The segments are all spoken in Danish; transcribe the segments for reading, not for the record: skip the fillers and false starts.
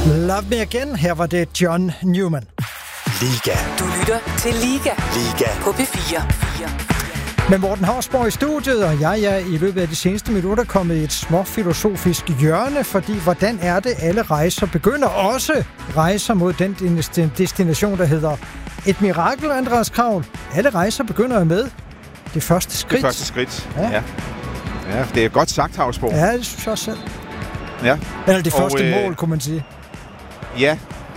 Love Me Again. Her var det John Newman. Liga. Du lytter til Liga. Liga. På P4. Med Morten Hausborg i studiet, og jeg er i løbet af de seneste minutter kommet i et småfilosofisk hjørne, fordi hvordan er det, alle rejser begynder? Også rejser mod den destination, der hedder et mirakel, Andreas Kravl. Alle rejser begynder med det første skridt. Det første skridt, ja. Ja, det er godt sagt, Hausborg. Ja, det synes jeg også selv. Ja. Eller det første mål, kunne man sige. Ja.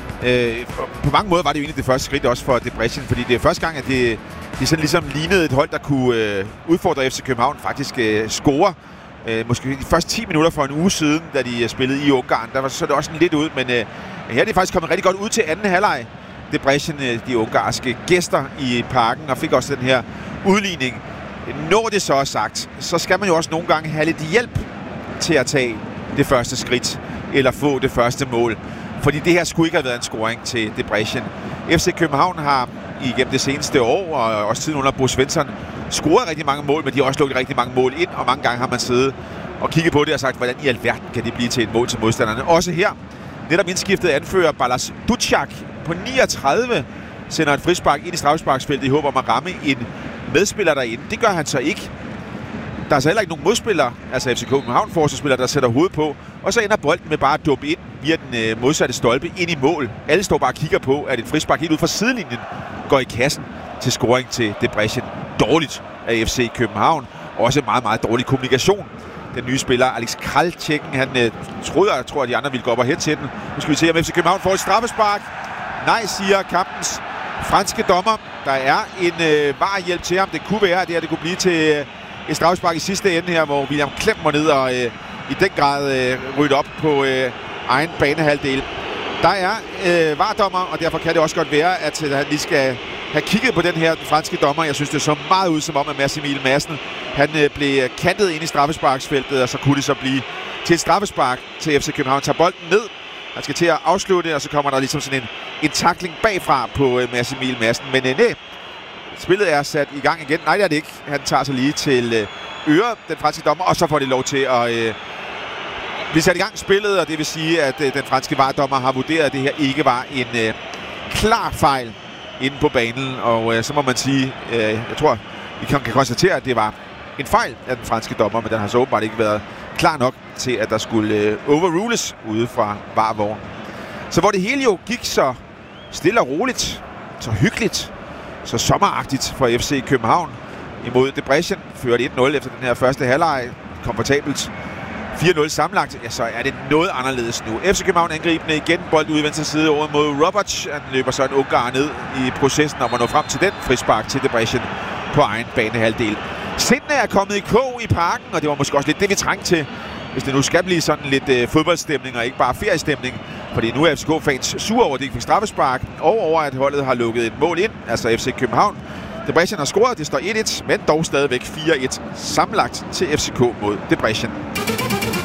På mange måder var det jo egentlig det første skridt også for Debrecen, fordi det er første gang, at det sådan ligesom lignede et hold, der kunne udfordre FC København, faktisk score. Måske de første 10 minutter for en uge siden, da de spillede i Ungarn, der var så det også lidt ud, men her er de faktisk kommet rigtig godt ud til anden halvleg. Debrecen, de ungarske gæster i parken, og fik også den her udligning. Når det så er sagt, så skal man jo også nogle gange have lidt hjælp til at tage det første skridt, eller få det første mål. Fordi det her skulle ikke have været en scoring til Debrecen. FC København har igennem det seneste år, og også tiden under Bo Svensson, scoret rigtig mange mål, men de har også lukket rigtig mange mål ind, og mange gange har man siddet og kigget på det og sagt, hvordan i alverden kan det blive til et mål til modstanderne. Også her, netop indskiftet anfører Balazs Ducjak på 39, sender et frispark ind i straffesparksfeltet i håb om at ramme en medspiller derinde. Det gør han så ikke. Der er så heller ikke nogen modspillere, altså FC København-forsvarsspillere, der sætter hovedet på, og så ender bolden med bare at duppe ind via den modsatte stolpe ind i mål. Alle står bare og kigger på, at et frispark helt ud fra sidelinjen går i kassen til scoring til Debrecen. Dårligt af FC København. Også meget, meget dårlig kommunikation. Den nye spiller, Alex Kraltjekken, han tror, at de andre ville gå op og hen til den. Nu skal vi se, om FC København får et straffespark. Nej, siger kampens franske dommer. Der er en varehjælp til ham. Det kunne være, at det kunne blive til et straffespark i sidste ende her, hvor William Klem var ned og i den grad rydde op på egen banehalvdel. Der er VAR-dommer, og derfor kan det også godt være, at han lige skal have kigget på den her franske dommer. Jeg synes, det så meget ud som om, at Mads Emil Madsen han blev kantet ind i straffesparksfeltet, og så kunne det så blive til et straffespark til FC København. Tager bolden ned, han skal til at afslutte, og så kommer der ligesom sådan en tackling bagfra på Mads Emil Madsen. Men nej, spillet er sat i gang igen. Nej, det er det ikke. Han tager sig lige til øret, den franske dommer, og så får det lov til at blive sat i gang spillet, og det vil sige, at den franske VAR-dommer har vurderet, at det her ikke var en klar fejl inde på banen, og så må man sige, jeg tror, vi kan konstatere, at det var en fejl af den franske dommer, men den har så åbenbart ikke været klar nok til, at der skulle overrules ude fra VAR-vogn. Så hvor det hele jo gik så stille og roligt, så hyggeligt, så sommeragtigt for FC København imod Debrecen, førte 1-0 efter den her første halvleg, komfortabelt 4-0 sammenlagt, ja, så er det noget anderledes nu. FC København angribende igen, bold ude i venstre side over mod Roberts. Han løber så en Ungar ned i processen om at nå frem til den frispark til Debrecen på egen banehalvdel. Sindene er kommet i kog i parken, og det var måske også lidt det, vi trængte til, hvis det nu skal blive sådan lidt fodboldstemning og ikke bare feriestemning. Fordi nu er FCK-fans sure over, at de ikke fik straffespark, og over at holdet har lukket et mål ind, altså FC København. Debrecen har scoret, det står 1-1, men dog stadigvæk 4-1 sammenlagt til FCK mod Debrecen.